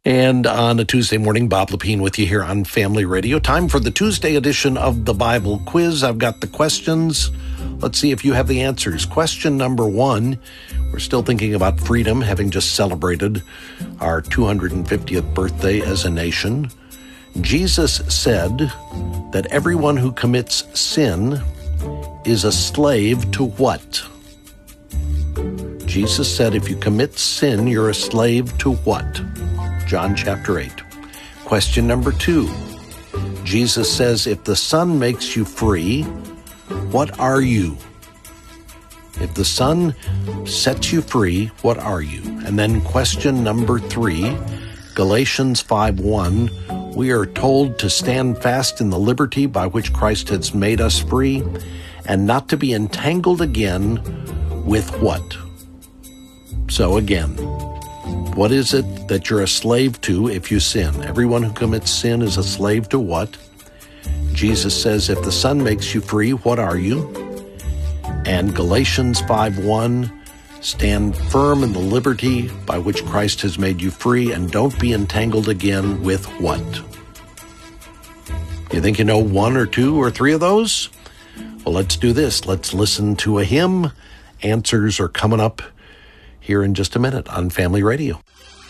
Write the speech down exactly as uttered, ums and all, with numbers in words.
And on a Tuesday morning, Bob Lepine with you here on Family Radio. Time for the Tuesday edition of the Bible Quiz. I've got the questions. Let's see if you have the answers. Question number one. We're still thinking about freedom, having just celebrated our two hundred fiftieth birthday as a nation. Jesus said that everyone who commits sin is a slave to what? Jesus said if you commit sin, you're a slave to what? John chapter eight. Question number two. Jesus says, if the Son makes you free, what are you? If the Son sets you free, what are you? And then question number three, Galatians five one. We are told to stand fast in the liberty by which Christ has made us free, and not to be entangled again with what? So again, what is it that you're a slave to if you sin? Everyone who commits sin is a slave to what? Jesus says, if the Son makes you free, what are you? And Galatians five one, stand firm in the liberty by which Christ has made you free, and don't be entangled again with what? You think you know one or two or three of those? Well, let's do this. Let's listen to a hymn. Answers are coming up here in just a minute on Family Radio.